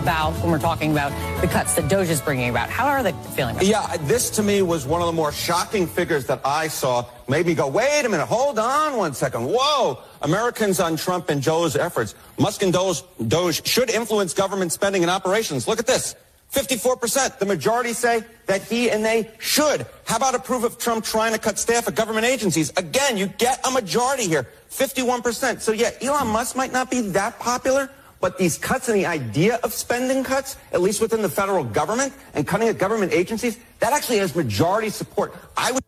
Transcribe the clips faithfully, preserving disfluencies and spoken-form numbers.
about when we're talking about the cuts that Doge is bringing about. How are they feeling about it? Yeah, this to me was one of the more shocking figures that I saw. Made me go, wait a minute, hold on one second. Whoa, Americans on Trump and Joe's efforts. Musk and Doge, Doge should influence government spending and operations. Look at this. fifty-four percent. The majority say that he and they should. How about approve of Trump trying to cut staff at government agencies? Again, you get a majority here, fifty-one percent. So yeah, Elon Musk might not be that popular, but these cuts and the idea of spending cuts, at least within the federal government and cutting at government agencies, that actually has majority support. I would.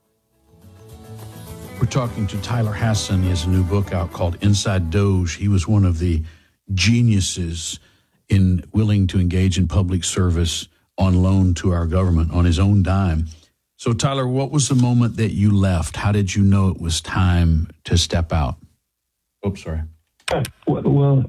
We're talking to Tyler Hasson. He has a new book out called Inside Doge. He was one of the geniuses in willing to engage in public service on loan to our government on his own dime. So, Tyler, what was the moment that you left? How did you know it was time to step out? Oops, sorry. Well,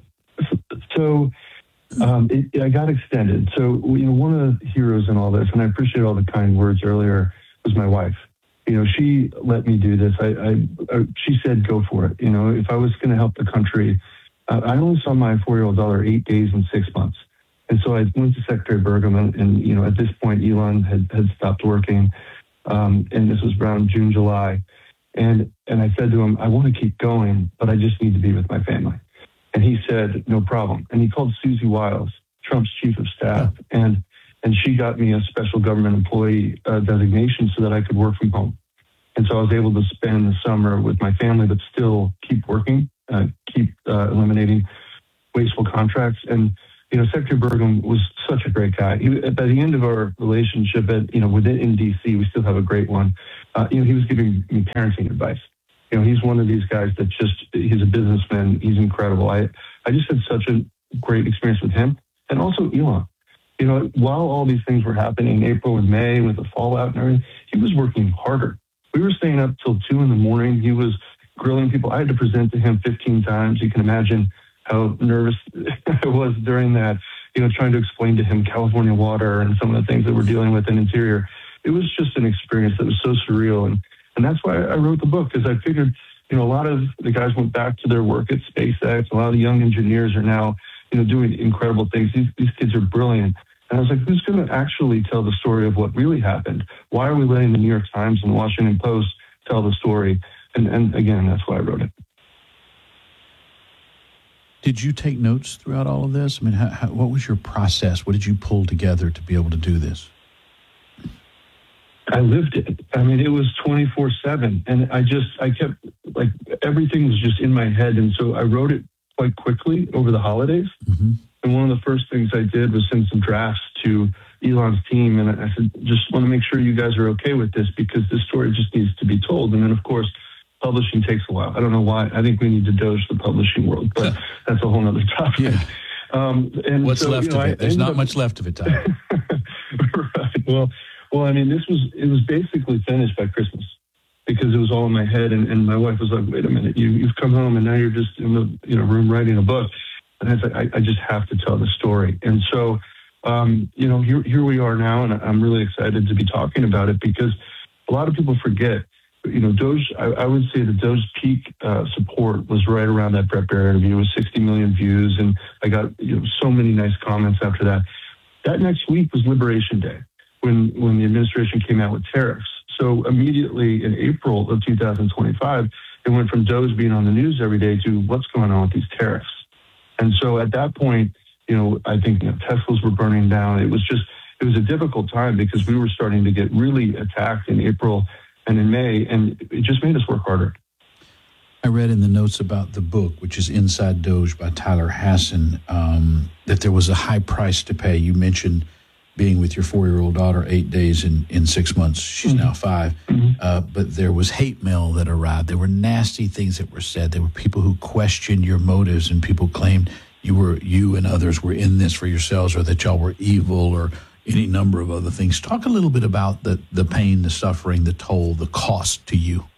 so um, it, I got extended. So, you know, one of the heroes in all this, and I appreciate all the kind words earlier, was my wife. You know, she let me do this. I, I, I she said, go for it. You know, if I was going to help the country, uh, I only saw my four-year-old daughter eight days and six months. And so I went to Secretary Burgum, and, and you know, at this point, Elon had, had stopped working. Um, and this was around June, July. And, and I said to him, I want to keep going, but I just need to be with my family. And he said, no problem. And he called Susie Wiles, Trump's chief of staff, and and she got me a special government employee uh, designation so that I could work from home. And so I was able to spend the summer with my family, but still keep working, uh, keep uh, eliminating wasteful contracts. And, you know, Secretary Burgum was such a great guy. He, by the end of our relationship, at, you know, within in D C, we still have a great one. Uh, you know, he was giving me parenting advice. You know, he's one of these guys that just, he's a businessman. He's incredible. I, I just had such a great experience with him. And also Elon. You know, while all these things were happening in April and May with the fallout and everything, he was working harder. We were staying up till two in the morning. He was grilling people. I had to present to him fifteen times. You can imagine how nervous I was during that, you know, trying to explain to him California water and some of the things that we're dealing with in Interior. It was just an experience that was so surreal. And, and that's why I wrote the book, because I figured, you know, a lot of the guys went back to their work at SpaceX. A lot of the young engineers are now, you know, doing incredible things. These, these kids are brilliant. And I was like, who's going to actually tell the story of what really happened? Why are we letting the New York Times and the Washington Post tell the story? And, and again, that's why I wrote it. Did you take notes throughout all of this? I mean, how, how, what was your process? What did you pull together to be able to do this? I lived it. I mean, it was twenty-four seven. And I just, I kept, like, everything was just in my head. And so I wrote it quite quickly over the holidays. Mm-hmm. And one of the first things I did was send some drafts to Elon's team. And I said, just want to make sure you guys are okay with this, because this story just needs to be told. And then, of course, publishing takes a while. I don't know why. I think we need to doge the publishing world, but that's a whole nother topic. Yeah. Um, and What's so, left you know, of it? I There's not up, much left of it, Tyler. Right. Well, well, I mean, this was, it was basically finished by Christmas, because it was all in my head. And, and my wife was like, wait a minute, you, you've come home and now you're just in the you know room writing a book. And I was like, I, I just have to tell the story. And so, um, you know, here, here we are now, and I'm really excited to be talking about it, because a lot of people forget, you know, Doge, I, I would say the Doge peak uh, support was right around that Bret Baier interview. It was sixty million views, and I got you know, so many nice comments after that. That next week was Liberation Day, when, when the administration came out with tariffs. So immediately in April of two thousand twenty-five, it went from Doge being on the news every day to what's going on with these tariffs. And so at that point, you know, I think you know, Teslas were burning down. It was just, it was a difficult time, because we were starting to get really attacked in April and in May, and it just made us work harder. I read in the notes about the book, which is Inside Doge by Tyler Hasson, um, that there was a high price to pay. You mentioned being with your four-year-old daughter eight days in, in six months. She's mm-hmm. now five. Mm-hmm. Uh, but there was hate mail that arrived. There were nasty things that were said. There were people who questioned your motives, and people claimed you were you and others were in this for yourselves, or that y'all were evil, or any number of other things. Talk a little bit about the, the pain, the suffering, the toll, the cost to you.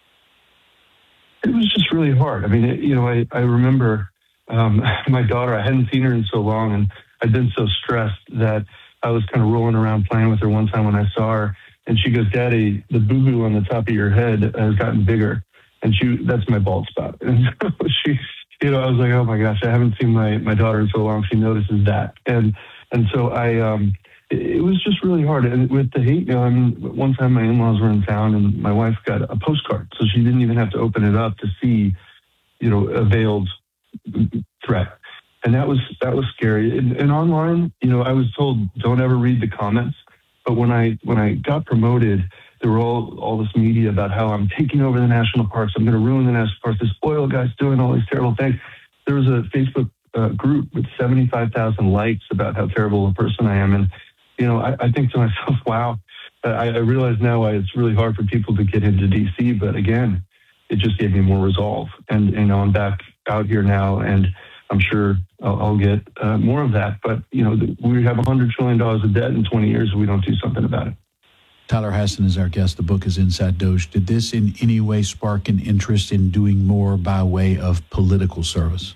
It was just really hard. I mean, it, you know, I, I remember um, my daughter, I hadn't seen her in so long, and I'd been so stressed that I was kind of rolling around playing with her one time when I saw her, and she goes, Daddy, the boo-boo on the top of your head has gotten bigger. And she, that's my bald spot. And so she, you know, I was like, oh my gosh, I haven't seen my, my daughter in so long. She notices that. And, And so I, um, it, it was just really hard. And with the hate mail, I mean, one time my in-laws were in town and my wife got a postcard. So she didn't even have to open it up to see, you know, a veiled threat. And that was, that was scary. And, and online, you know, I was told, don't ever read the comments. But when I, when I got promoted, there were all, all this media about how I'm taking over the national parks. I'm going to ruin the national parks. This oil guy's doing all these terrible things. There was a Facebook uh, group with seventy-five thousand likes about how terrible a person I am. And, you know, I, I think to myself, wow, I, I realize now why it's really hard for people to get into D C. But again, it just gave me more resolve. And, you know, I'm back out here now, and I'm sure I'll, I'll get uh, more of that. But, you know, we have one hundred trillion dollars of debt in twenty years if we don't do something about it. Tyler Hasson is our guest. The book is Inside Doge. Did this in any way spark an interest in doing more by way of political service?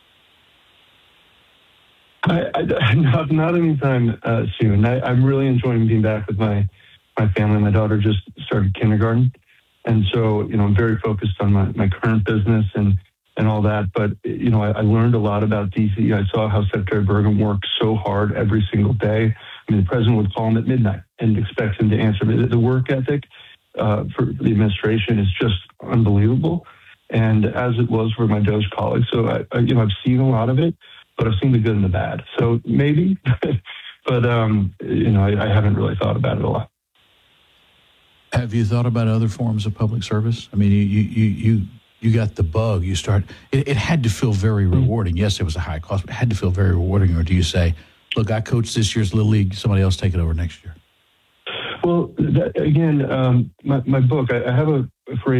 I, I, not, not anytime uh, soon. I, I'm really enjoying being back with my, my family. My daughter just started kindergarten. And so, you know, I'm very focused on my, my current business and, and all that. But, you know, I, I learned a lot about D C. I saw how Secretary Burgum worked so hard every single day. I mean, the president would call him at midnight and expect him to answer. The, the work ethic uh, for the administration is just unbelievable. And as it was for my Doge colleagues. So, I, I, you know, I've seen a lot of it, but I've seen the good and the bad. So maybe, but, um, you know, I, I haven't really thought about it a lot. Have you thought about other forms of public service? I mean, you you you you got the bug. You start. It, it had to feel very rewarding. Yes, it was a high cost, but it had to feel very rewarding. Or do you say, "Look, I coached this year's Little League. Somebody else take it over next year"? Well, that, again, um, my my book. I, I have a phrase.